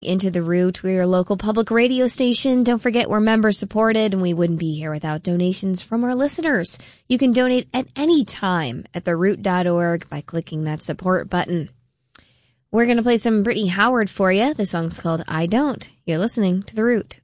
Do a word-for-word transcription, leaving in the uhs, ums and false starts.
Into the Root. We're your local public radio station. Don't forget we're member supported and we wouldn't be here without donations from our listeners. You can donate at any time at the root dot org by clicking that support button. We're going to play some Brittany Howard for you. The song's called I Don't. You're listening to The Root.